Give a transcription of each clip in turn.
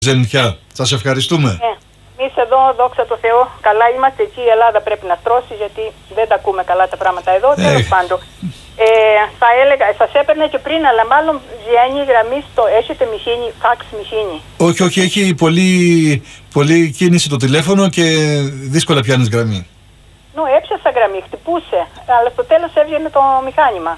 Ζενιθιά. Σας ευχαριστούμε. Εμείς εδώ, δόξα τω Θεώ, καλά είμαστε. Εκεί η Ελλάδα πρέπει να στρώσει, γιατί δεν τα ακούμε καλά τα πράγματα εδώ. Τέλος πάντων. Θα έλεγα, σας έπαιρνε και πριν, αλλά μάλλον βγαίνει η γραμμή στο. Έχετε μηχήνη, φαξ μηχήνη? Όχι, έχει πολύ κίνηση το τηλέφωνο και δύσκολα πιάνεις γραμμή. Έψασα γραμμή, χτυπούσε, αλλά στο τέλος έβγαινε το μηχάνημα.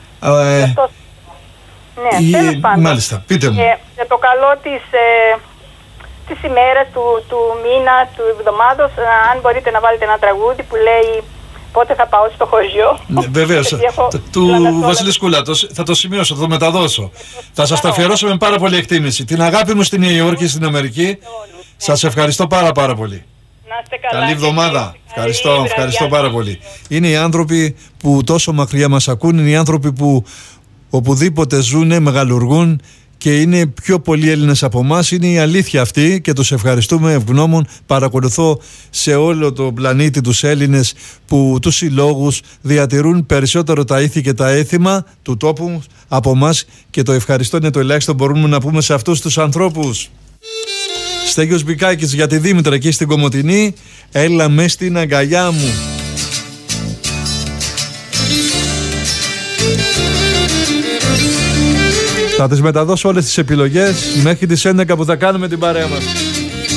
Ναι, τέλος πάντων. Μάλιστα, πείτε μου. Για το καλό της ημέρας, του μήνα, του εβδομάδος, αν μπορείτε να βάλετε ένα τραγούδι που λέει πότε θα πάω στο χωριό. Βεβαίως, του Βασίλη Σκούλα, θα το σημειώσω, θα το μεταδώσω. Θα σας τα αφιερώσω με πάρα πολύ εκτίμηση. Την αγάπη μου στη Νέα Υόρκη, στην Αμερική. Σας ευχαριστώ πάρα πολύ. Καλή εβδομάδα. Ευχαριστώ πάρα πολύ. Είναι οι άνθρωποι που τόσο μακριά μας ακούν, είναι οι άνθρωποι που οπουδήποτε ζουνε, μεγαλουργούν και είναι πιο πολλοί Έλληνες από εμάς. Είναι η αλήθεια αυτή και τους ευχαριστούμε, ευγνώμων. Παρακολουθώ σε όλο το πλανήτη τους Έλληνες, τους συλλόγους διατηρούν περισσότερο τα ήθη και τα έθιμα του τόπου από εμάς, και το ευχαριστώ είναι το ελάχιστο μπορούμε να πούμε σε αυτούς τους ανθρώπους. Στέγιος Μπικάκης για τη Δήμητρα εκεί στην Κομοτηνή. Έλα μες στην αγκαλιά μου. Θα τις μεταδώσω όλες τις επιλογές μέχρι τις 11 που θα κάνουμε την παρέα μας.